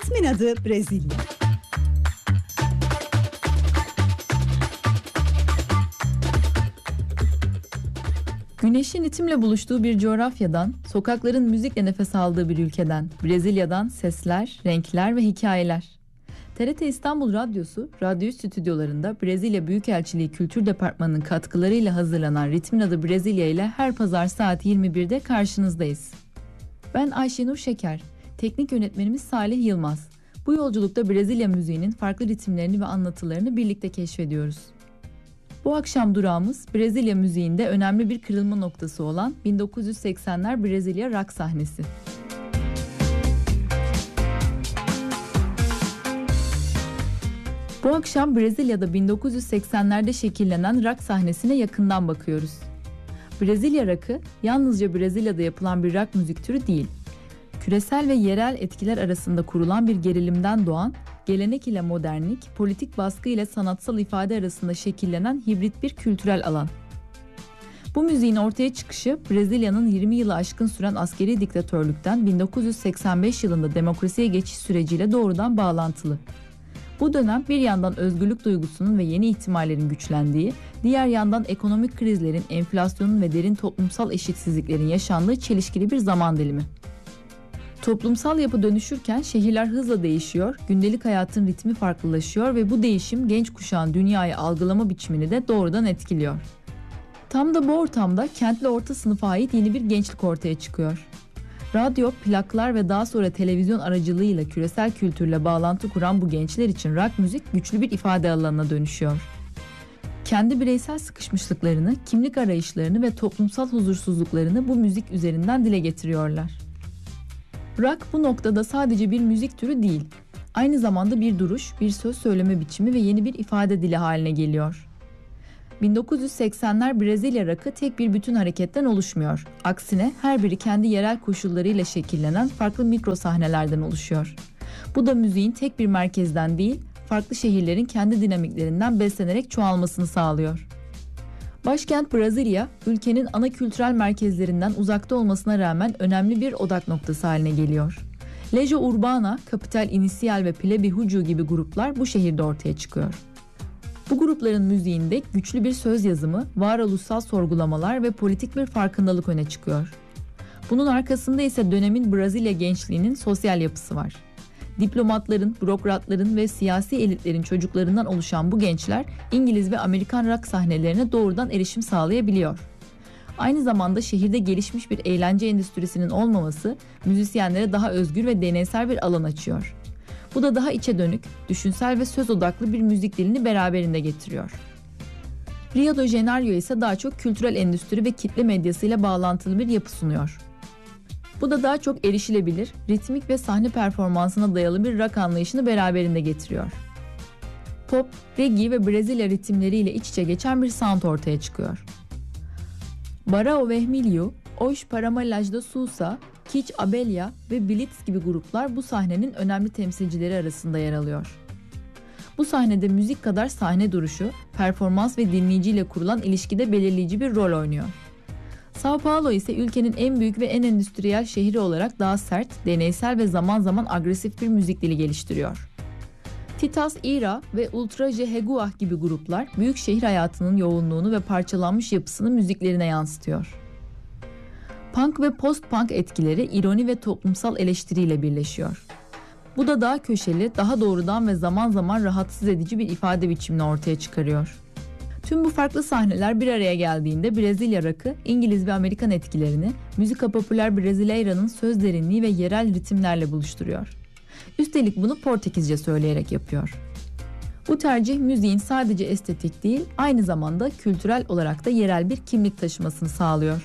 Ritmin adı Brezilya. Güneşin ritimle buluştuğu bir coğrafyadan, sokakların müzikle nefes aldığı bir ülkeden, Brezilya'dan sesler, renkler ve hikayeler. TRT İstanbul Radyosu, radyo stüdyolarında Brezilya Büyükelçiliği Kültür Departmanı'nın katkılarıyla hazırlanan Ritmin adı Brezilya ile her pazar saat 21'de karşınızdayız. Ben Ayşenur Şeker, teknik yönetmenimiz Salih Yılmaz. Bu yolculukta Brezilya müziğinin farklı ritimlerini ve anlatılarını birlikte keşfediyoruz. Bu akşam durağımız Brezilya müziğinde önemli bir kırılma noktası olan 1980'ler Brezilya rock sahnesi. Bu akşam Brezilya'da 1980'lerde şekillenen rock sahnesine yakından bakıyoruz. Brezilya rock'ı yalnızca Brezilya'da yapılan bir rock müzik türü değil. Küresel ve yerel etkiler arasında kurulan bir gerilimden doğan, gelenek ile modernlik, politik baskı ile sanatsal ifade arasında şekillenen hibrit bir kültürel alan. Bu müziğin ortaya çıkışı Brezilya'nın 20 yılı aşkın süren askeri diktatörlükten 1985 yılında demokrasiye geçiş süreciyle doğrudan bağlantılı. Bu dönem bir yandan özgürlük duygusunun ve yeni ihtimallerin güçlendiği, diğer yandan ekonomik krizlerin, enflasyonun ve derin toplumsal eşitsizliklerin yaşandığı çelişkili bir zaman dilimi. Toplumsal yapı dönüşürken şehirler hızla değişiyor, gündelik hayatın ritmi farklılaşıyor ve bu değişim genç kuşağın dünyayı algılama biçimini de doğrudan etkiliyor. Tam da bu ortamda kentli orta sınıfa ait yeni bir gençlik ortaya çıkıyor. Radyo, plaklar ve daha sonra televizyon aracılığıyla küresel kültürle bağlantı kuran bu gençler için rock müzik güçlü bir ifade alanına dönüşüyor. Kendi bireysel sıkışmışlıklarını, kimlik arayışlarını ve toplumsal huzursuzluklarını bu müzik üzerinden dile getiriyorlar. Rock bu noktada sadece bir müzik türü değil, aynı zamanda bir duruş, bir söz söyleme biçimi ve yeni bir ifade dili haline geliyor. 1980'ler Brezilya rock'ı tek bir bütün hareketten oluşmuyor. Aksine her biri kendi yerel koşullarıyla şekillenen farklı mikro sahnelerden oluşuyor. Bu da müziğin tek bir merkezden değil, farklı şehirlerin kendi dinamiklerinden beslenerek çoğalmasını sağlıyor. Başkent Brezilya, ülkenin ana kültürel merkezlerinden uzakta olmasına rağmen önemli bir odak noktası haline geliyor. Legião Urbana, Capital Inicial ve Plebe Hucu gibi gruplar bu şehirde ortaya çıkıyor. Bu grupların müziğinde güçlü bir söz yazımı, varoluşsal sorgulamalar ve politik bir farkındalık öne çıkıyor. Bunun arkasında ise dönemin Brezilya gençliğinin sosyal yapısı var. Diplomatların, bürokratların ve siyasi elitlerin çocuklarından oluşan bu gençler İngiliz ve Amerikan rock sahnelerine doğrudan erişim sağlayabiliyor. Aynı zamanda şehirde gelişmiş bir eğlence endüstrisinin olmaması müzisyenlere daha özgür ve deneysel bir alan açıyor. Bu da daha içe dönük, düşünsel ve söz odaklı bir müzik dilini beraberinde getiriyor. Rio de Janeiro ise daha çok kültürel endüstri ve kitle medyasıyla bağlantılı bir yapı sunuyor. Bu da daha çok erişilebilir, ritmik ve sahne performansına dayalı bir rock anlayışını beraberinde getiriyor. Pop, reggae ve Brezilya ritimleriyle iç içe geçen bir sound ortaya çıkıyor. Barão Vermelho, Os Paralamas da Sousa, Kit Abelha ve Blitz gibi gruplar bu sahnenin önemli temsilcileri arasında yer alıyor. Bu sahnede müzik kadar sahne duruşu, performans ve dinleyiciyle kurulan ilişkide belirleyici bir rol oynuyor. São Paulo ise ülkenin en büyük ve en endüstriyel şehri olarak daha sert, deneysel ve zaman zaman agresif bir müzik dili geliştiriyor. Titas Ira ve Ultraje Heguah gibi gruplar büyük şehir hayatının yoğunluğunu ve parçalanmış yapısını müziklerine yansıtıyor. Punk ve post-punk etkileri ironi ve toplumsal eleştiriyle birleşiyor. Bu da daha köşeli, daha doğrudan ve zaman zaman rahatsız edici bir ifade biçimini ortaya çıkarıyor. Tüm bu farklı sahneler bir araya geldiğinde Brezilya rock'ı, İngiliz ve Amerikan etkilerini, müzika popüler Brasileira'nın söz derinliği ve yerel ritimlerle buluşturuyor. Üstelik bunu Portekizce söyleyerek yapıyor. Bu tercih müziğin sadece estetik değil, aynı zamanda kültürel olarak da yerel bir kimlik taşımasını sağlıyor.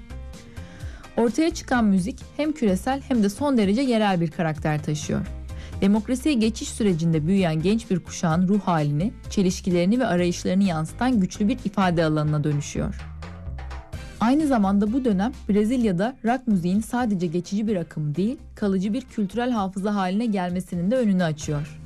Ortaya çıkan müzik hem küresel hem de son derece yerel bir karakter taşıyor. Demokrasiye geçiş sürecinde büyüyen genç bir kuşağın ruh halini, çelişkilerini ve arayışlarını yansıtan güçlü bir ifade alanına dönüşüyor. Aynı zamanda bu dönem Brezilya'da rock müziğin sadece geçici bir akım değil, kalıcı bir kültürel hafıza haline gelmesinin de önünü açıyor.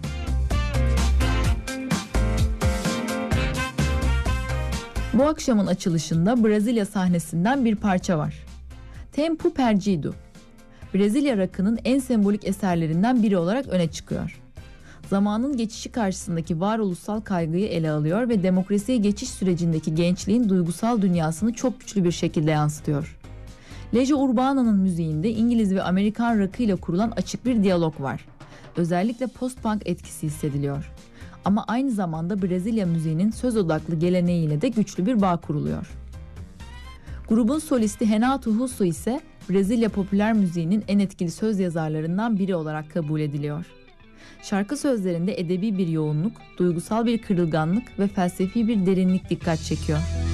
Bu akşamın açılışında Brezilya sahnesinden bir parça var. Tempo Perdido. Brezilya rock'ının en sembolik eserlerinden biri olarak öne çıkıyor. Zamanın geçişi karşısındaki varoluşsal kaygıyı ele alıyor ve demokrasiye geçiş sürecindeki gençliğin duygusal dünyasını çok güçlü bir şekilde yansıtıyor. Legião Urbana'nın müziğinde İngiliz ve Amerikan rock'ıyla kurulan açık bir diyalog var. Özellikle post-punk etkisi hissediliyor. Ama aynı zamanda Brezilya müziğinin söz odaklı geleneğiyle de güçlü bir bağ kuruluyor. Grubun solisti Renato Russo ise Brezilya popüler müziğinin en etkili söz yazarlarından biri olarak kabul ediliyor. Şarkı sözlerinde edebi bir yoğunluk, duygusal bir kırılganlık ve felsefi bir derinlik dikkat çekiyor.